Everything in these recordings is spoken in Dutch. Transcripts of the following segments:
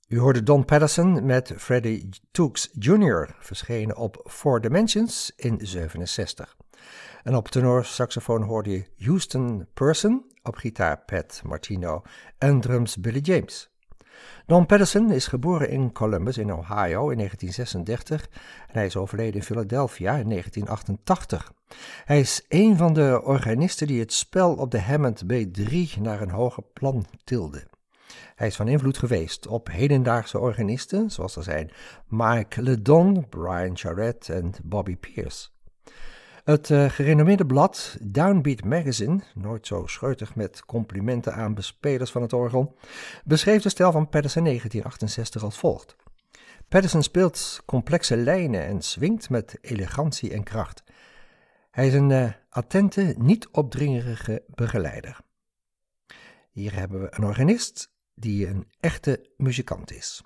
U hoorde Don Patterson met Freddie Tooks Jr., verschenen op Four Dimensions in 67. En op tenorsaxofoon hoorde je Houston Person, op gitaar Pat Martino en drums Billy James. Don Patterson is geboren in Columbus in Ohio in 1936 en hij is overleden in Philadelphia in 1988. Hij is een van de organisten die het spel op de Hammond B3 naar een hoger plan tilde. Hij is van invloed geweest op hedendaagse organisten, zoals er zijn Mike LeDon, Brian Charette en Bobby Pierce. Het gerenommeerde blad Downbeat Magazine, nooit zo scheutig met complimenten aan bespelers van het orgel, beschreef de stijl van Patterson in 1968 als volgt. Patterson speelt complexe lijnen en swingt met elegantie en kracht. Hij is een attente, niet opdringerige begeleider. Hier hebben we een organist die een echte muzikant is.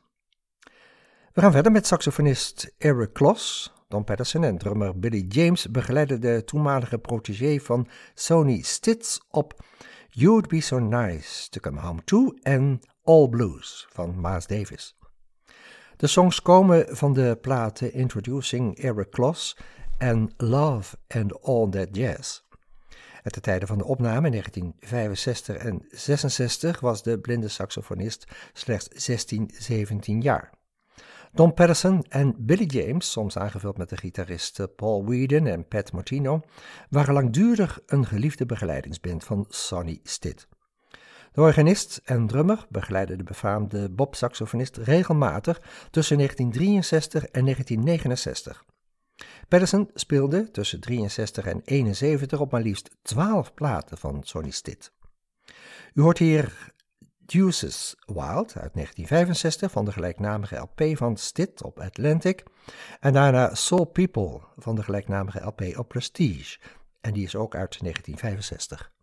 We gaan verder met saxofonist Eric Kloss. Don Patterson en drummer Billy James begeleiden de toenmalige protégé van Sonny Stitt op You'd Be So Nice To Come Home To en All Blues van Miles Davis. De songs komen van de platen Introducing Eric Kloss en Love and All That Jazz. At de tijden van de opname in 1965 en 66 was de blinde saxofonist slechts 17 jaar. Don Patterson en Billy James, soms aangevuld met de gitaristen Paul Weedon en Pat Martino, waren langdurig een geliefde begeleidingsband van Sonny Stitt. De organist en drummer begeleidde de befaamde Bob-saxofonist regelmatig tussen 1963 en 1969. Patterson speelde tussen 63 en 71 op maar liefst 12 platen van Sonny Stitt. U hoort hier Deuces Wild uit 1965 van de gelijknamige LP van Stitt op Atlantic en daarna Soul People van de gelijknamige LP op Prestige en die is ook uit 1965.